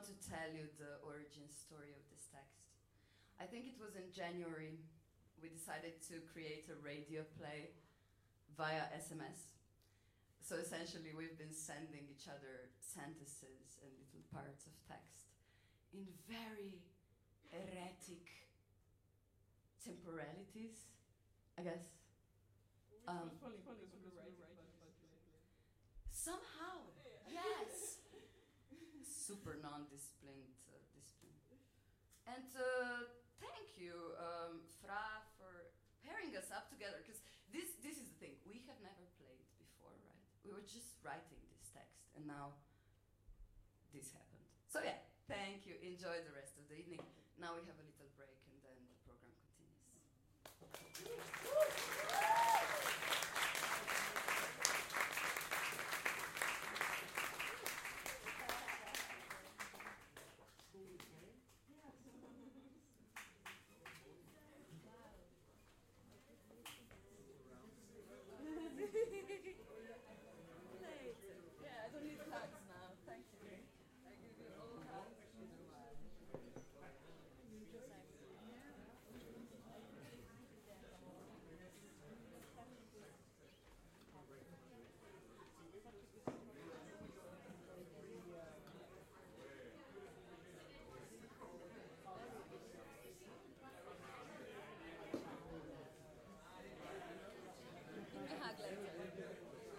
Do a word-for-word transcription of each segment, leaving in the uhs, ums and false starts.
want to tell you the origin story of this text. I think it was in January we decided to create a radio play via S M S. So essentially we've been sending each other sentences and little parts of text in very erratic temporalities, I guess. Um, funny, funny, because we were right, somehow, yes. Super non-disciplined uh, discipline. And uh, thank you, um, Fra, for pairing us up together, because this, this is the thing, we have never played before, right? We were just writing this text, and now this happened. So yeah, thank you, enjoy the rest of the evening. Now we have a little break, and then the program continues. Yeah, I don't need cards now. Thank you. I give you all cards. Give me a hug later.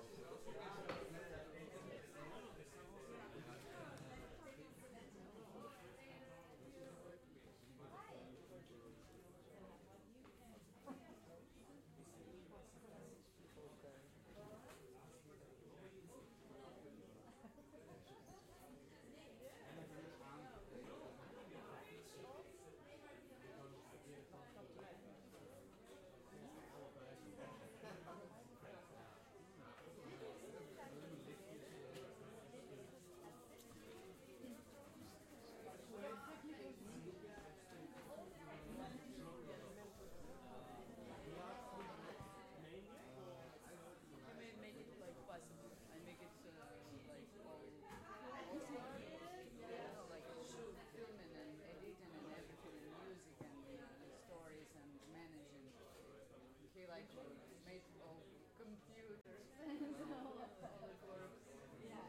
Like made all computers and all of it works. Yeah.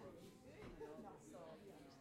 You know, so you know.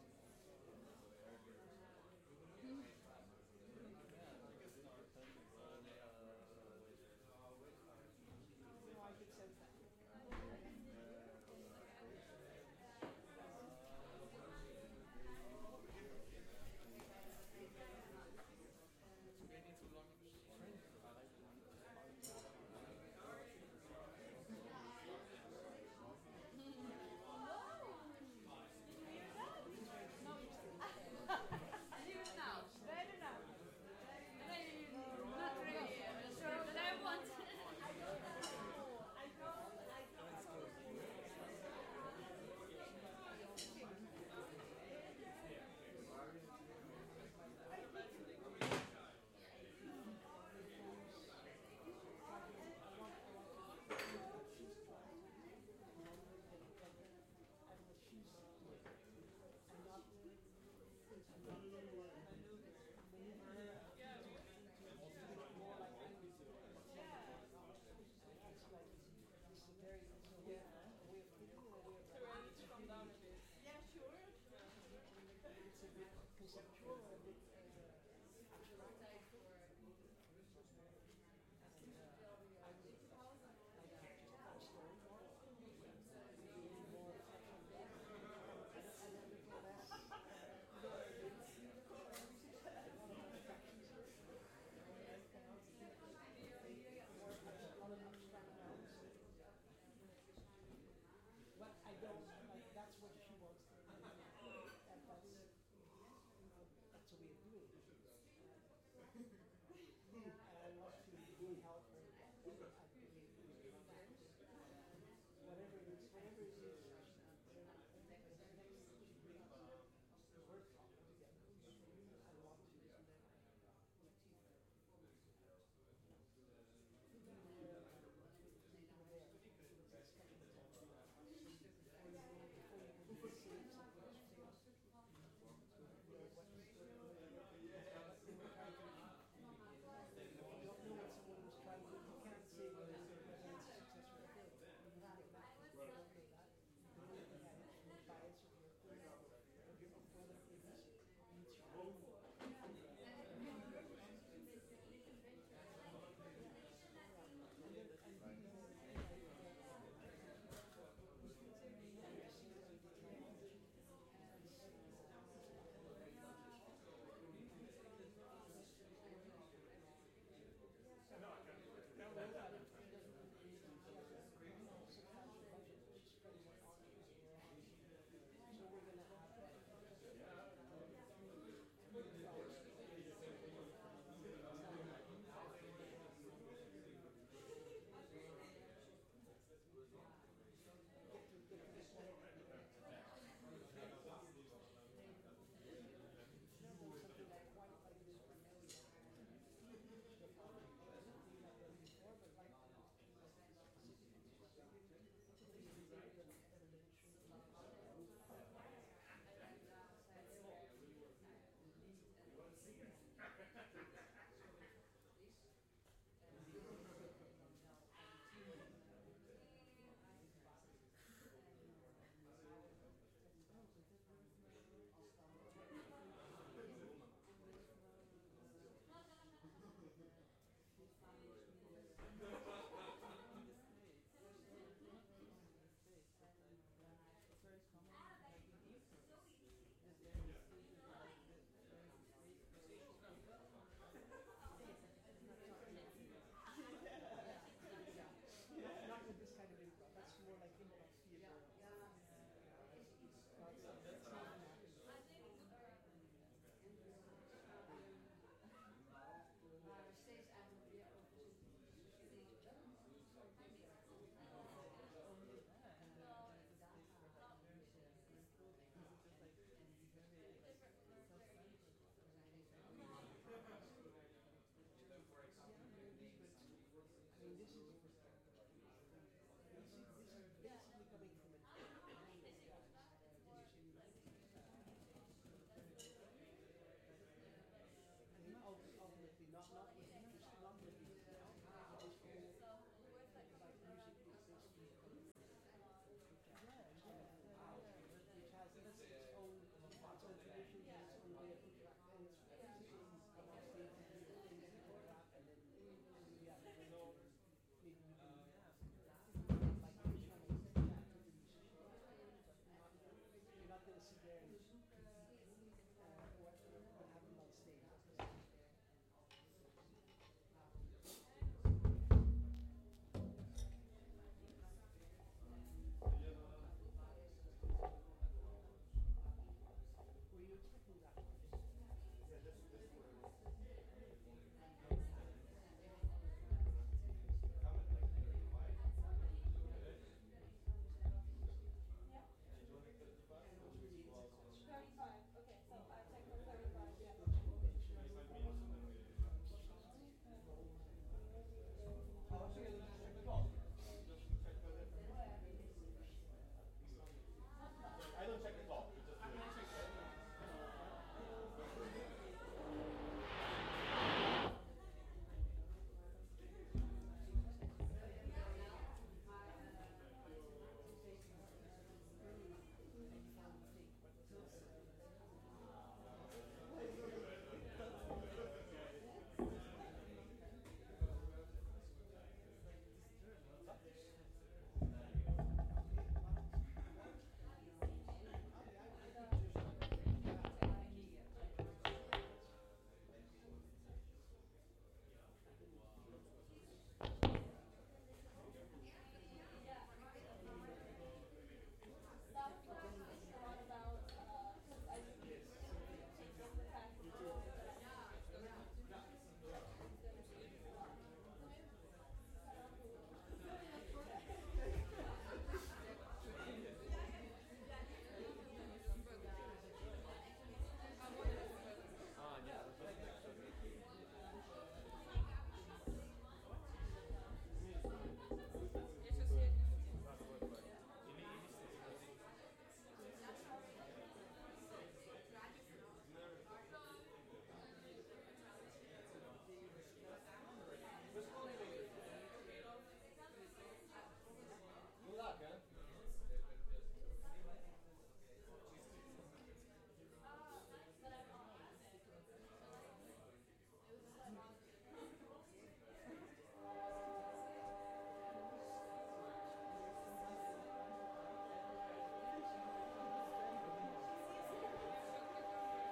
Yeah, sure. It's a bit conceptual, a bit